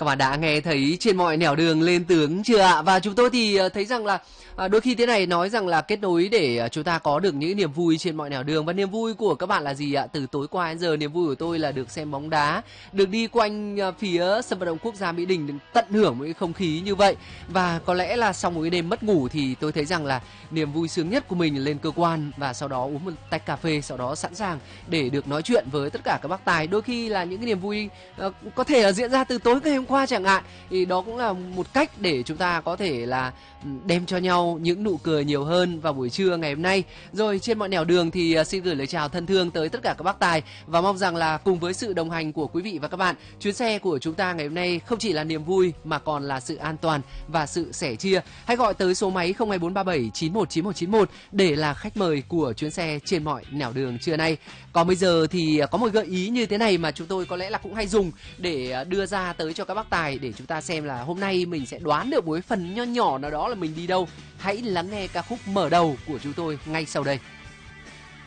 Các bạn đã nghe thấy trên mọi nẻo đường lên tướng chưa ạ? Và chúng tôi thì thấy rằng là đôi khi thế này nói rằng là kết nối để chúng ta có được những niềm vui trên mọi nẻo đường. Và niềm vui của các bạn là gì ạ? Từ tối qua đến giờ niềm vui của tôi là được xem bóng đá, được đi quanh phía sân vận động quốc gia Mỹ Đình, được tận hưởng một cái không khí như vậy. Và có lẽ là sau một cái đêm mất ngủ thì tôi thấy rằng là niềm vui sướng nhất của mình là lên cơ quan và sau đó uống một tách cà phê, sau đó sẵn sàng để được nói chuyện với tất cả các bác tài. Đôi khi là những cái niềm vui có thể là diễn ra từ tối ngày hôm qua chẳng hạn, thì đó cũng là một cách để chúng ta có thể là đem cho nhau những nụ cười nhiều hơn vào buổi trưa ngày hôm nay. Rồi trên mọi nẻo đường thì xin gửi lời chào thân thương tới tất cả các bác tài và mong rằng là cùng với sự đồng hành của quý vị và các bạn, chuyến xe của chúng ta ngày hôm nay không chỉ là niềm vui mà còn là sự an toàn và sự sẻ chia. Hãy gọi tới số máy 02437 919191 để là khách mời của chuyến xe trên mọi nẻo đường trưa nay. Còn bây giờ thì có một gợi ý như thế này mà chúng tôi có lẽ là cũng hay dùng để đưa ra tới cho các bác tài để chúng ta xem là hôm nay mình sẽ đoán được một cái phần nho nhỏ nào đó là mình đi đâu. Hãy lắng nghe ca khúc mở đầu của chúng tôi ngay sau đây.